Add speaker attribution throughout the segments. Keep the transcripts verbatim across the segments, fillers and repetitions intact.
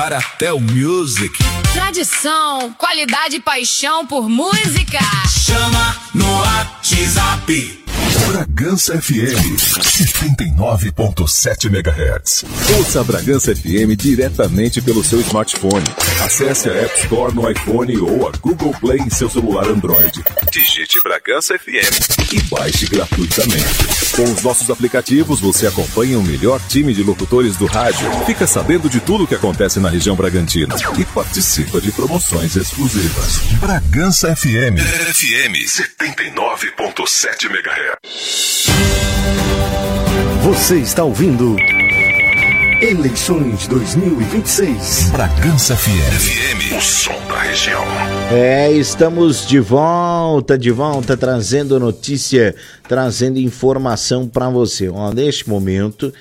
Speaker 1: Até o Music.
Speaker 2: Tradição, qualidade e paixão por música.
Speaker 1: Chama no WhatsApp.
Speaker 3: Bragança F M, setenta e nove ponto sete megahertz.
Speaker 4: Ouça a Bragança F M diretamente pelo seu smartphone. Acesse a App Store no iPhone ou a Google Play em seu celular Android. Digite Bragança F M e baixe gratuitamente. Com os nossos aplicativos, você acompanha o melhor time de locutores do rádio, fica sabendo de tudo o que acontece na região Bragantina e participa de promoções exclusivas.
Speaker 3: Bragança F M.
Speaker 4: F M
Speaker 3: setenta e nove ponto sete megahertz.
Speaker 5: Você está ouvindo Eleições dois mil e vinte e seis.
Speaker 3: Bragança F M. F M, o som da região.
Speaker 6: É, estamos de volta, de volta, trazendo notícia, trazendo informação para você. Ó, neste momento,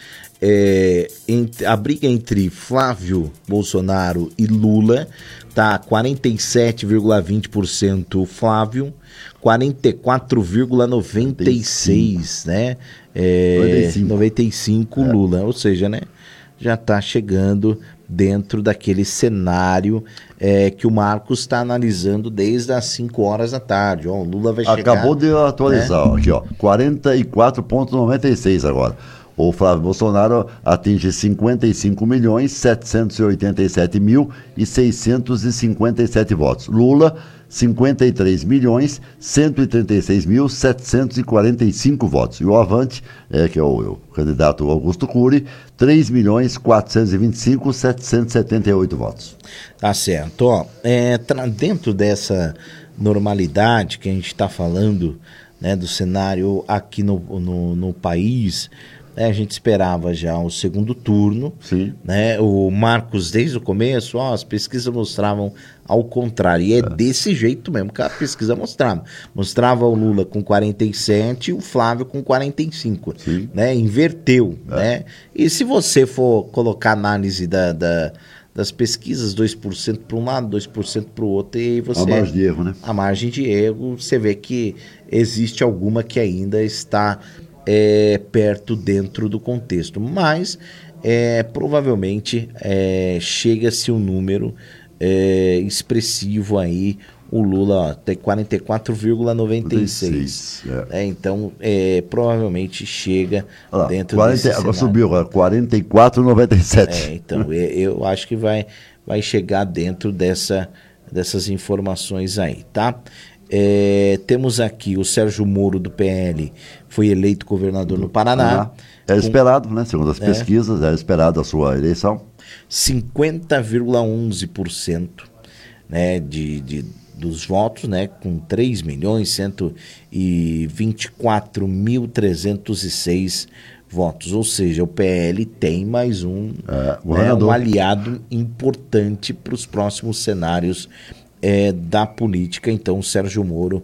Speaker 6: é, entre, a briga entre Flávio Bolsonaro e Lula tá quarenta e sete vírgula vinte por cento Flávio, quarenta e quatro vírgula noventa e seis, né? É, noventa e cinco, noventa e cinco é. Lula, ou seja, né? Já está chegando dentro daquele cenário é, que o Marcos está analisando desde as cinco horas da tarde. Ó, o Lula vai chegar...
Speaker 7: Acabou de atualizar, né? Ó, aqui, ó, quarenta e quatro vírgula noventa e seis agora. O Flávio Bolsonaro atinge cinquenta e cinco milhões setecentos e oitenta e sete mil e seiscentos e cinquenta e sete votos. Lula, cinquenta e três milhões cento e trinta e seis mil setecentos e quarenta e cinco votos. E o Avante, é, que é o, o candidato Augusto Cury, três milhões quatrocentos e vinte e cinco mil setecentos e setenta e oito votos.
Speaker 6: Tá certo. Ó, é, dentro dessa normalidade que a gente está falando, né, do cenário aqui no, no, no país... É, a gente esperava já o segundo turno.
Speaker 7: Sim.
Speaker 6: Né? O Marcos, desde o começo, ó, as pesquisas mostravam ao contrário. E é, é desse jeito mesmo que a pesquisa mostrava. Mostrava o Lula com quarenta e sete e o Flávio com quarenta e cinco.
Speaker 7: Sim.
Speaker 6: Né? Inverteu. É. Né? E se você for colocar análise da, da, das pesquisas, dois por cento para um lado, dois por cento para o outro, e você...
Speaker 7: A margem de erro, né?
Speaker 6: A margem de erro, você vê que existe alguma que ainda está... É, perto dentro do contexto, mas é, provavelmente é, chega-se um número é, expressivo aí, o Lula ó, tem quarenta e quatro vírgula noventa e seis, é. É, então é, provavelmente chega
Speaker 7: lá,
Speaker 6: dentro
Speaker 7: quarenta,
Speaker 6: desse
Speaker 7: agora
Speaker 6: cenário.
Speaker 7: Subiu agora, quarenta e quatro vírgula noventa e sete.
Speaker 6: É, então eu acho que vai, vai chegar dentro dessa, dessas informações aí, tá? É, temos aqui o Sérgio Moro do P L, foi eleito governador no Paraná.
Speaker 7: É
Speaker 6: com,
Speaker 7: esperado, né? Segundo as
Speaker 6: é,
Speaker 7: pesquisas, é esperado a sua eleição.
Speaker 6: cinquenta vírgula onze por cento, né, de, de, dos votos, né, com três milhões cento e vinte e quatro mil trezentos e seis votos. Ou seja, o P L tem mais um,
Speaker 7: é,
Speaker 6: né, um aliado importante para os próximos cenários É, da política. Então o Sérgio Moro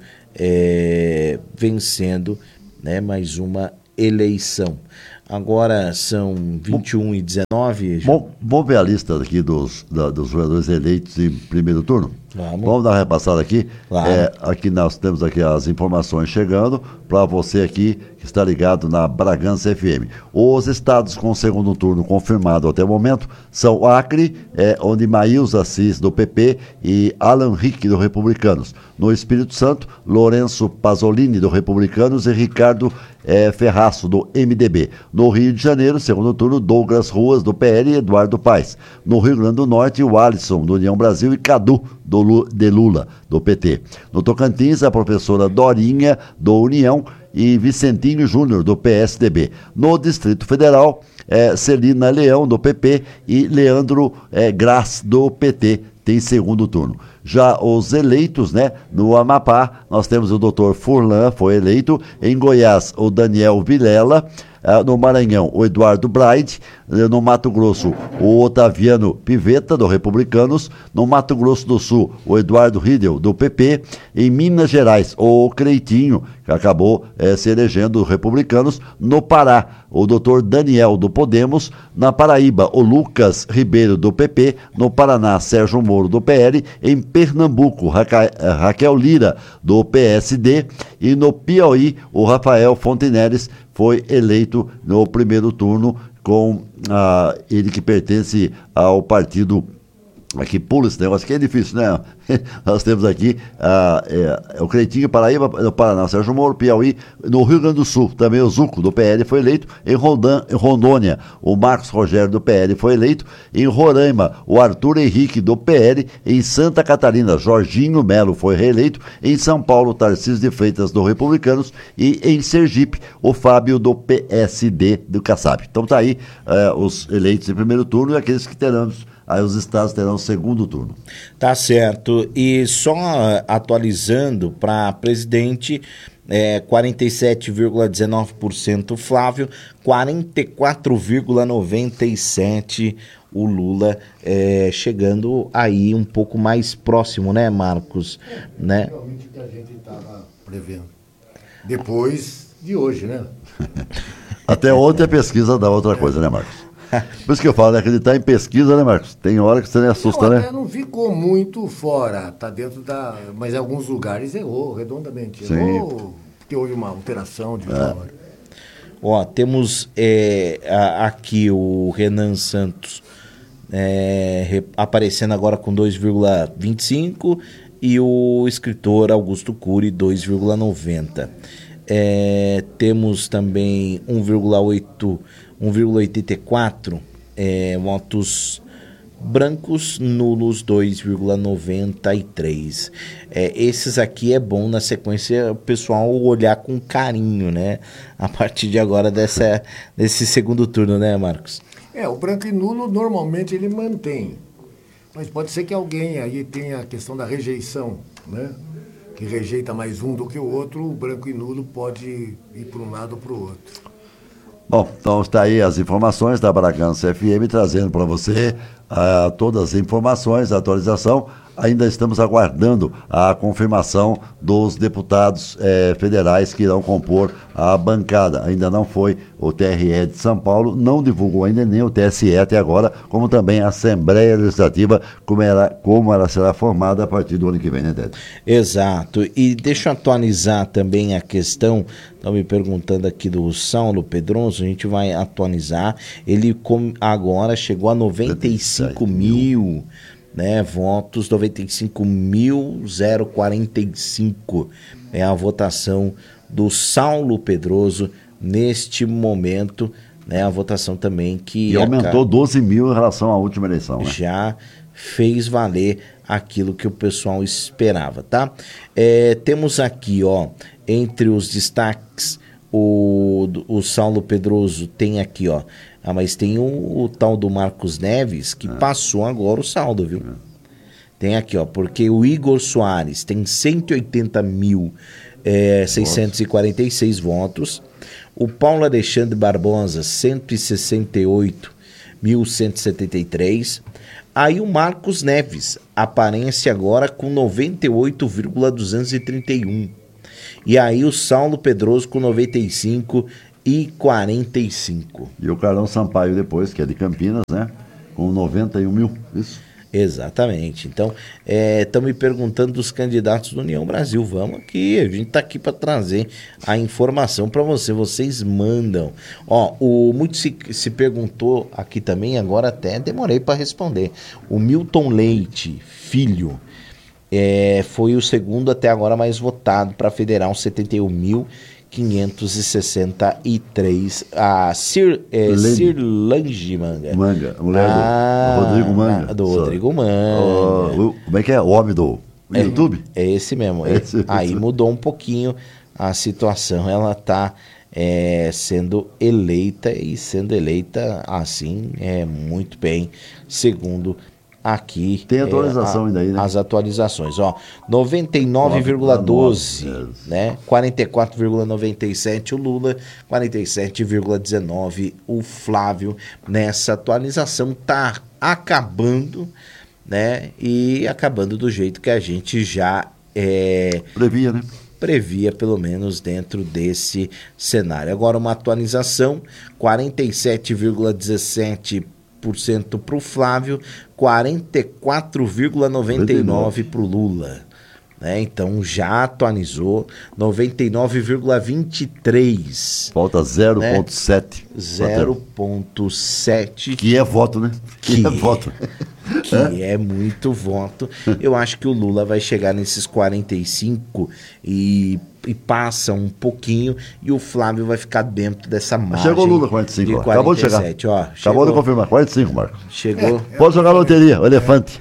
Speaker 6: é, vencendo, né, mais uma eleição. Agora são vinte e um e dezenove.
Speaker 7: Bom, vamos ver a lista aqui dos, da, dos vereadores eleitos em primeiro turno.
Speaker 6: Vamos,
Speaker 7: vamos dar uma repassada aqui.
Speaker 6: Claro.
Speaker 7: É, aqui nós temos aqui as informações chegando para você aqui que está ligado na Bragança F M. Os estados com segundo turno confirmado até o momento são Acre, é, onde Maílza Assis do P P e Alan Rick do Republicanos. No Espírito Santo, Lourenço Pasolini do Republicanos e Ricardo é, Ferraço do M D B. No Rio de Janeiro, segundo turno, Douglas Ruas do P L e Eduardo Paes. No Rio Grande do Norte, o Alisson do União Brasil e Cadu do Lu, de Lula do P T. No Tocantins, a professora Dorinha do União e Vicentinho Júnior do P S D B. No Distrito Federal, é, Celina Leão do P P e Leandro é, Graz do P T tem segundo turno. Já os eleitos, né, no Amapá, nós temos o doutor Furlan, foi eleito. Em Goiás, o Daniel Vilela. Uh, no Maranhão, o Eduardo Braide. No Mato Grosso, o Otaviano Pivetta, do Republicanos. No Mato Grosso do Sul, o Eduardo Riedel, do P P. Em Minas Gerais, o Creitinho, que acabou eh, se elegendo Republicanos. No Pará, o doutor Daniel, do Podemos. Na Paraíba, o Lucas Ribeiro, do P P. No Paraná, Sérgio Moro, do P L. Em Pernambuco, Raca... Raquel Lira, do P S D. E no Piauí, o Rafael Fonteneles foi eleito no primeiro turno com ah, ele que pertence ao partido Aqui pula esse negócio, aqui é difícil, né? Nós temos aqui ah, é, o Cleitinho, Paraíba, no Paraná, Sérgio Moro, Piauí, no Rio Grande do Sul, também o Zuco, do P L, foi eleito, em, Rondan, em Rondônia, o Marcos Rogério, do P L, foi eleito, em Roraima, o Arthur Henrique, do P L, em Santa Catarina, Jorginho Melo foi reeleito, em São Paulo, Tarcísio de Freitas, do Republicanos, e em Sergipe, o Fábio, do P S D, do Kassab. Então tá aí eh, os eleitos em primeiro turno e aqueles que teremos. Aí os estados terão o segundo turno.
Speaker 6: Tá certo. E só atualizando para presidente, é, quarenta e sete vírgula dezenove por cento Flávio, quarenta e quatro vírgula noventa e sete por cento o Lula, é, chegando aí um pouco mais próximo, né, Marcos?
Speaker 8: É,
Speaker 6: né?
Speaker 8: realmente o que a gente estava prevendo. Depois de hoje, né?
Speaker 7: Até ontem a pesquisa dá outra coisa, né, Marcos? Por isso que eu falo, né? Acreditar em pesquisa, né, Marcos? Tem hora que você nem assusta,
Speaker 8: não,
Speaker 7: né?
Speaker 8: Não ficou muito fora, tá dentro da... Mas em alguns lugares errou redondamente.
Speaker 7: Sim.
Speaker 8: Errou porque houve uma alteração de hora.
Speaker 6: Ó, temos é, a, aqui o Renan Santos é, re, aparecendo agora com dois vírgula vinte e cinco e o escritor Augusto Cury dois vírgula noventa. É, temos também um vírgula oitenta e quatro é, votos brancos, nulos dois vírgula noventa e três. É, esses aqui é bom na sequência o pessoal olhar com carinho, né? A partir de agora dessa, desse segundo turno, né, Marcos?
Speaker 8: É, o branco e nulo normalmente ele mantém. Mas pode ser que alguém aí tenha a questão da rejeição, né? Que rejeita mais um do que o outro, o branco e nulo pode ir para um lado ou para o outro.
Speaker 7: Bom, então está aí as informações da Bragança F M, trazendo para você uh, todas as informações, a atualização. Ainda estamos aguardando a confirmação dos deputados eh, federais que irão compor a bancada. Ainda não foi o T R E de São Paulo, não divulgou ainda nem o T S E até agora, como também a Assembleia Legislativa, como ela, como ela será formada a partir do ano que vem, né, Ted?
Speaker 6: Exato. E deixa eu atualizar também a questão, estão me perguntando aqui do Saulo Pedroso, a gente vai atualizar. Ele com, agora chegou a noventa e cinco mil... Né, votos, noventa e cinco mil quarenta e cinco é a votação do Saulo Pedroso neste momento, né, a votação também que...
Speaker 7: E aumentou doze mil em relação à última eleição, né?
Speaker 6: Já fez valer aquilo que o pessoal esperava, tá? É, temos aqui, ó, entre os destaques, o, o Saulo Pedroso tem aqui, ó, ah, mas tem o, o tal do Marcos Neves, que é. passou agora o saldo, viu? É. Tem aqui, ó, porque o Igor Soares tem cento e oitenta mil seiscentos e quarenta e seis votos, o Paulo Alexandre Barbosa, cento e sessenta e oito mil cento e setenta e três, aí o Marcos Neves aparece agora com noventa e oito mil duzentos e trinta e um, e aí o Saulo Pedroso com noventa e cinco e quarenta e cinco.
Speaker 7: E o Carlão Sampaio depois, que é de Campinas, né? Com noventa e um mil, isso?
Speaker 6: Exatamente. Então, estão é, me perguntando dos candidatos do União Brasil. Vamos aqui, a gente está aqui para trazer a informação para você. Vocês mandam. Ó, o muito se, se perguntou aqui também, agora até demorei para responder. O Milton Leite, filho, é, foi o segundo até agora mais votado para federal, setenta e um mil quinhentos e sessenta e três. A Cir, é, Cirlange Manga.
Speaker 7: Manga, mulher
Speaker 6: ah,
Speaker 7: do Rodrigo Manga.
Speaker 6: Do Rodrigo Manga.
Speaker 7: O, o, como é que é? O homem do
Speaker 6: é,
Speaker 7: YouTube?
Speaker 6: É esse mesmo. É,
Speaker 7: esse,
Speaker 6: aí
Speaker 7: esse.
Speaker 6: mudou um pouquinho a situação. Ela está é, sendo eleita e sendo eleita assim, é, muito bem, segundo aqui.
Speaker 7: Tem atualização é, a, ainda aí, né?
Speaker 6: As atualizações, ó, noventa e nove vírgula doze, né? quarenta e quatro vírgula noventa e sete o Lula, quarenta e sete vírgula dezenove o Flávio. Nessa atualização tá acabando, né? E acabando do jeito que a gente já é,
Speaker 7: previa, né?
Speaker 6: previa, pelo menos dentro desse cenário. Agora uma atualização, quarenta e sete vírgula dezessete por cento para o Flávio, quarenta e quatro vírgula noventa e nove por cento para o Lula. Né? Então já atualizou, noventa e nove vírgula vinte e três.
Speaker 7: Falta zero vírgula sete.
Speaker 6: Né? zero vírgula sete.
Speaker 7: Que é voto, né? Que, que é voto.
Speaker 6: que é muito voto. Eu acho que o Lula vai chegar nesses quarenta e cinco e, e passa um pouquinho, e o Flávio vai ficar dentro dessa margem.
Speaker 7: Chegou o Lula quarenta e cinco,
Speaker 6: de
Speaker 7: ó. Acabou de chegar.
Speaker 6: Ó,
Speaker 7: Acabou
Speaker 6: chegou.
Speaker 7: de confirmar, quarenta e cinco, Marcos.
Speaker 6: Chegou.
Speaker 7: É, pode jogar loteria, o elefante.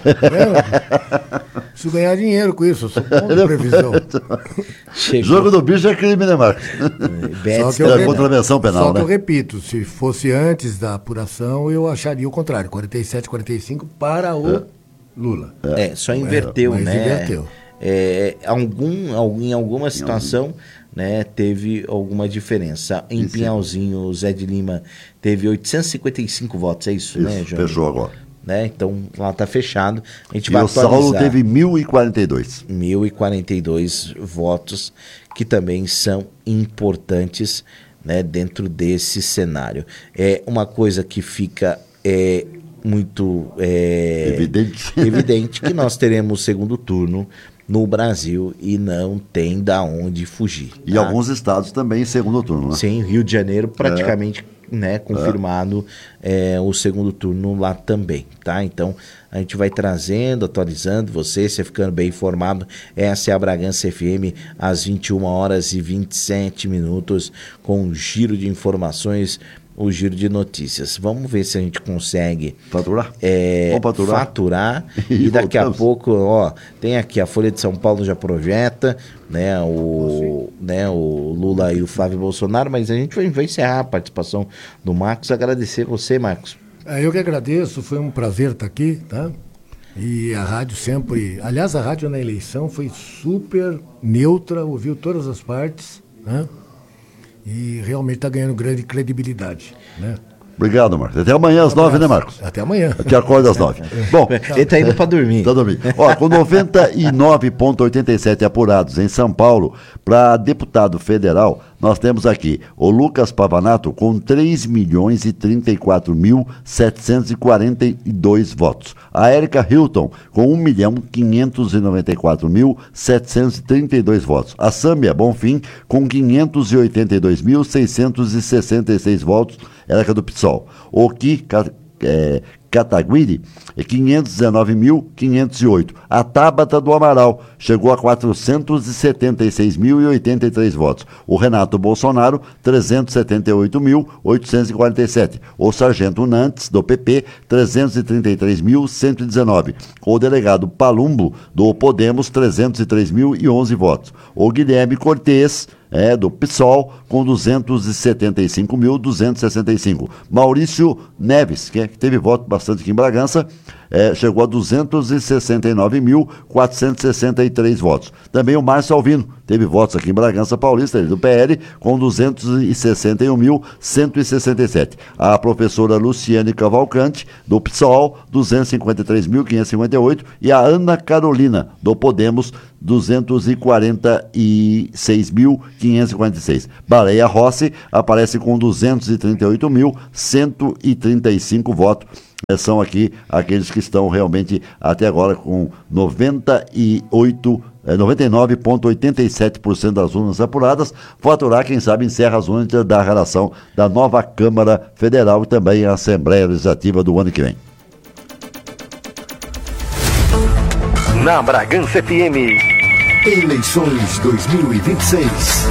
Speaker 8: É, preciso ganhar dinheiro com isso, eu sou bom de previsão.
Speaker 6: Chegou.
Speaker 7: Jogo do bicho é crime, né, Marcos?
Speaker 6: Só
Speaker 8: que eu
Speaker 7: é
Speaker 8: re-
Speaker 7: contravenção penal,
Speaker 8: Só que
Speaker 7: né?
Speaker 8: eu repito, se fosse antes da apuração, eu acharia o contrário, quarenta e sete, quarenta e cinco para o Lula.
Speaker 6: É, só inverteu,
Speaker 8: mas
Speaker 6: né?
Speaker 8: inverteu.
Speaker 6: É, algum, algum- em alguma situação, né, teve alguma diferença. Em
Speaker 7: Isso.
Speaker 6: Pinhalzinho, o Zé de Lima teve oitocentos e cinquenta e cinco votos, é isso, né,
Speaker 7: Isso,
Speaker 6: João?
Speaker 7: fechou agora.
Speaker 6: Né? Então, lá tá fechado. A gente
Speaker 7: E
Speaker 6: vai
Speaker 7: o Saulo
Speaker 6: atualizar.
Speaker 7: teve mil e quarenta e dois.
Speaker 6: mil e quarenta e dois votos, que também são importantes, né, dentro desse cenário. É uma coisa que fica é, muito é,
Speaker 7: Evidente.
Speaker 6: evidente que nós teremos o segundo turno no Brasil e não tem da onde fugir.
Speaker 7: E
Speaker 6: tá?
Speaker 7: alguns estados também em segundo turno, né?
Speaker 6: Sim, Rio de Janeiro praticamente né, confirmado é, o segundo turno lá também, tá? Então a gente vai trazendo, atualizando você, você ficando bem informado. Essa é a Bragança F M, às vinte e uma horas e vinte e sete minutos, com um giro de informações, o giro de notícias. Vamos ver se a gente consegue
Speaker 7: Faturar?
Speaker 6: é,
Speaker 7: Vamos faturar?
Speaker 6: faturar
Speaker 7: E
Speaker 6: e daqui a
Speaker 7: voltamos.
Speaker 6: pouco, ó, tem aqui a Folha de São Paulo já projeta, né, o, né, o Lula e o Flávio Bolsonaro, mas a gente vai, vai encerrar a participação do Marcos. Agradecer você, Marcos.
Speaker 8: É, eu que agradeço, foi um prazer estar aqui, tá? E a rádio sempre... Aliás, a rádio na eleição foi super neutra, ouviu todas as partes, né? E realmente está ganhando grande credibilidade, né?
Speaker 7: Obrigado, Marcos. Até amanhã às nove, né, Marcos?
Speaker 8: Até amanhã.
Speaker 7: Te acorda às nove. Bom,
Speaker 6: Ele tá indo para dormir.
Speaker 7: tá dormindo. Ó, com noventa e nove vírgula oitenta e sete apurados em São Paulo, para deputado federal, nós temos aqui o Lucas Pavanato com três milhões e trinta e quatro mil setecentos e quarenta e dois votos. A Érica Hilton com um milhão quinhentos e noventa e quatro mil setecentos e trinta e dois votos. A Sâmia Bonfim com quinhentos e oitenta e dois mil seiscentos e sessenta e seis votos. Ela é do PSOL. O Ki é, Kataguiri, quinhentos e dezenove mil quinhentos e oito. A Tabata do Amaral chegou a quatrocentos e setenta e seis mil e oitenta e três votos. O Renato Bolsonaro, trezentos e setenta e oito mil oitocentos e quarenta e sete. O Sargento Nantes, do P P, trezentos e trinta e três mil cento e dezenove. O delegado Palumbo, do Podemos, trezentos e três mil e onze votos. O Guilherme Cortes, é, do PSOL, com duzentos e setenta e cinco mil duzentos e sessenta e cinco. Maurício Neves, que, é, que teve voto bastante aqui em Bragança, é, chegou a duzentos e sessenta e nove mil quatrocentos e sessenta e três votos. Também o Márcio Alvino teve votos aqui em Bragança Paulista, ele do P L, com duzentos e sessenta e um mil cento e sessenta e sete. A professora Luciane Cavalcante, do PSOL, duzentos e cinquenta e três mil quinhentos e cinquenta e oito. E a Ana Carolina, do Podemos, duzentos e quarenta e seis mil quinhentos e quarenta e seis. Baleia Rossi aparece com duzentos e trinta e oito mil cento e trinta e cinco votos. São aqui aqueles que estão realmente até agora com noventa e oito, noventa e nove vírgula oitenta e sete por cento das urnas apuradas. Faturar, quem sabe, encerra as urnas da relação da nova Câmara Federal e também a Assembleia Legislativa do ano que vem.
Speaker 5: Na Bragança F M. Eleições dois mil e vinte e seis.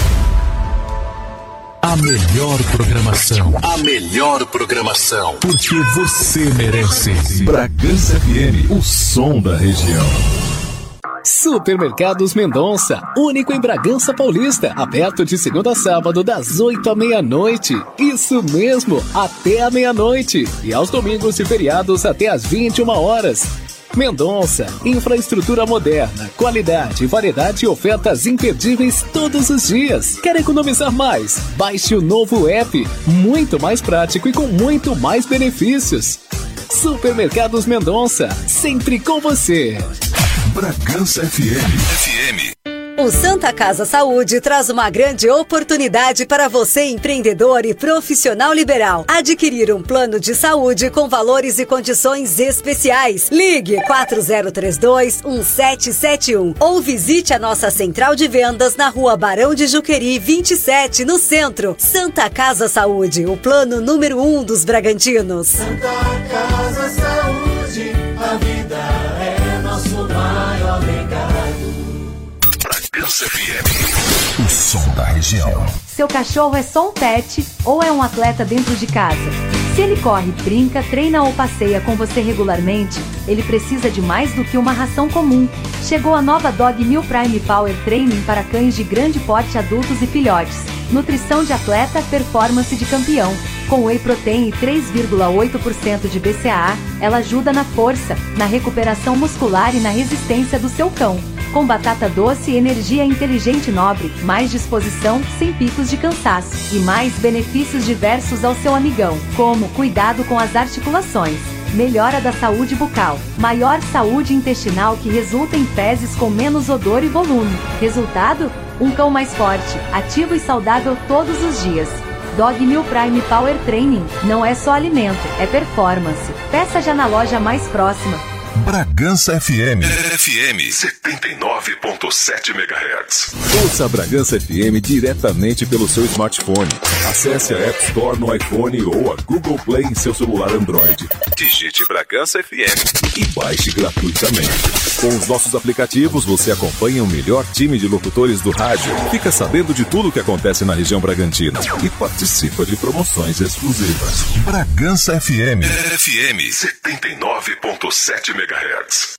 Speaker 1: A melhor programação. A melhor programação. Porque você merece.
Speaker 3: Bragança F M, o som da região.
Speaker 9: Supermercados Mendonça, único em Bragança Paulista, aberto de segunda a sábado das oito à meia-noite. Isso mesmo, até a meia-noite. E aos domingos e feriados até às vinte e uma horas. Mendonça, infraestrutura moderna, qualidade, variedade e ofertas imperdíveis todos os dias. Quer economizar mais? Baixe o novo app, muito mais prático e com muito mais benefícios. Supermercados Mendonça, sempre com você.
Speaker 3: Bragança F M.
Speaker 1: F M.
Speaker 10: O Santa Casa Saúde traz uma grande oportunidade para você, empreendedor e profissional liberal. Adquirir um plano de saúde com valores e condições especiais. Ligue quatro zero três dois, um sete sete um ou visite a nossa central de vendas na Rua Barão de Juqueri, vinte e sete, no centro. Santa Casa Saúde, o plano número um dos Bragantinos.
Speaker 11: Santa Casa Saúde. melhor legado.
Speaker 3: Bragança F M, o som da região.
Speaker 12: Seu cachorro é só um pet ou é um atleta dentro de casa? Se ele corre, brinca, treina ou passeia com você regularmente, ele precisa de mais do que uma ração comum. Chegou a nova Dog Meal Prime Power Training para cães de grande porte, adultos e filhotes. Nutrição de atleta, performance de campeão. Com whey protein e três vírgula oito por cento de B C A A, ela ajuda na força, na recuperação muscular e na resistência do seu cão. Com batata doce, energia inteligente e nobre, mais disposição, sem picos de cansaço e mais benefícios diversos ao seu amigão, como cuidado com as articulações, melhora da saúde bucal, maior saúde intestinal que resulta em fezes com menos odor e volume. Resultado? Um cão mais forte, ativo e saudável todos os dias. Dog Meal Prime Power Training não é só alimento, é performance. Peça já na loja mais próxima.
Speaker 3: Bragança F M. F M setenta e nove ponto sete megahertz.
Speaker 4: Ouça a Bragança F M diretamente pelo seu smartphone. Acesse a App Store no iPhone ou a Google Play em seu celular Android. Digite Bragança F M e baixe gratuitamente. Com os nossos aplicativos, você acompanha o melhor time de locutores do rádio, fica sabendo de tudo o que acontece na região Bragantina e participa de promoções exclusivas.
Speaker 3: Bragança F M. F M setenta e nove ponto sete megahertz.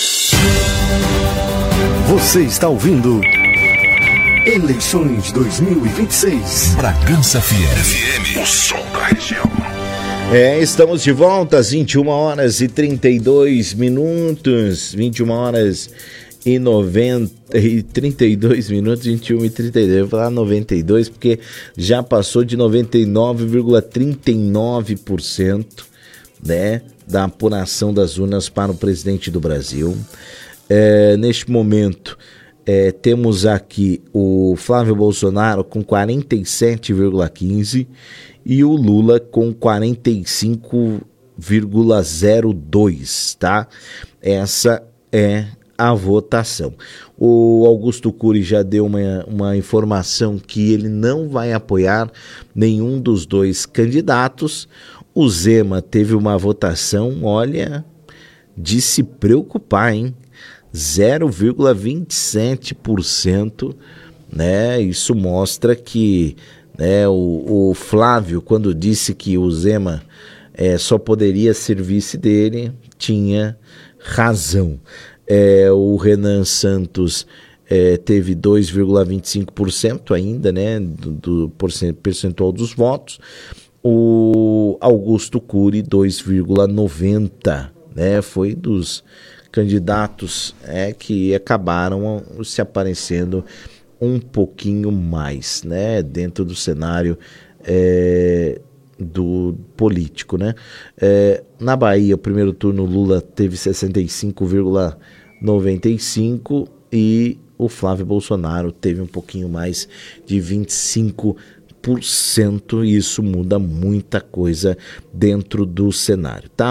Speaker 5: Você está ouvindo Eleições dois mil e vinte e seis.
Speaker 3: Bragança F M. F M, o som da região.
Speaker 6: É, estamos de volta às vinte e uma horas e trinta e dois minutos. vinte e uma horas e noventa e trinta e dois minutos, vinte e uma e trinta e dois. Eu vou falar noventa e dois porque já passou de noventa e nove vírgula trinta e nove por cento, né, da apuração das urnas para o presidente do Brasil. É, neste momento, é, temos aqui o Flávio Bolsonaro com quarenta e sete vírgula quinze e o Lula com quarenta e cinco vírgula zero dois, tá? Essa é a votação. O Augusto Cury já deu uma, uma informação que ele não vai apoiar nenhum dos dois candidatos. O Zema teve uma votação, olha, de se preocupar, hein? zero vírgula vinte e sete por cento, né? Isso mostra que, né, o, o Flávio, quando disse que o Zema é, só poderia ser vice dele, tinha razão. É, o Renan Santos é, teve dois vírgula vinte e cinco por cento ainda, né, do, do percentual dos votos. O Augusto Cury, dois vírgula noventa por cento, né, foi dos candidatos é, que acabaram se aparecendo um pouquinho mais, né, dentro do cenário é, do político, né. É, na Bahia, o primeiro turno, Lula teve sessenta e cinco vírgula noventa e cinco e o Flávio Bolsonaro teve um pouquinho mais de vinte e cinco por cento, e isso muda muita coisa dentro do cenário, tá?